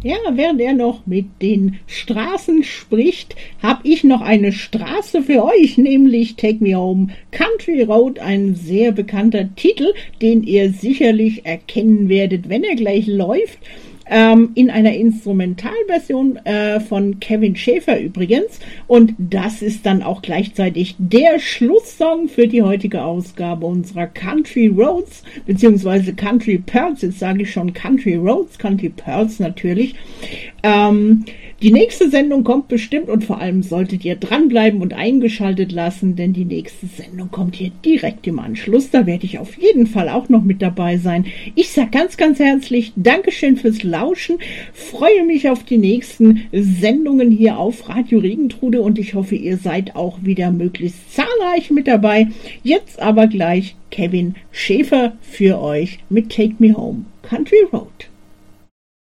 Ja, während er noch mit den Straßen spricht, habe ich noch eine Straße für euch, nämlich Take Me Home Country Road, ein sehr bekannter Titel, den ihr sicherlich erkennen werdet, wenn er gleich läuft. In einer Instrumentalversion von Kevin Schäfer übrigens. Und das ist dann auch gleichzeitig der Schlusssong für die heutige Ausgabe unserer Country Roads, beziehungsweise Country Pearls. Jetzt sage ich schon Country Roads, Country Pearls natürlich. Die nächste Sendung kommt bestimmt und vor allem solltet ihr dranbleiben und eingeschaltet lassen, denn die nächste Sendung kommt hier direkt im Anschluss. Da werde ich auf jeden Fall auch noch mit dabei sein. Ich sage ganz, ganz herzlich Dankeschön fürs Lauschen. Freue mich auf die nächsten Sendungen hier auf Radio Regentrude und ich hoffe, ihr seid auch wieder möglichst zahlreich mit dabei. Jetzt aber gleich Kevin Schäfer für euch mit Take Me Home Country Road.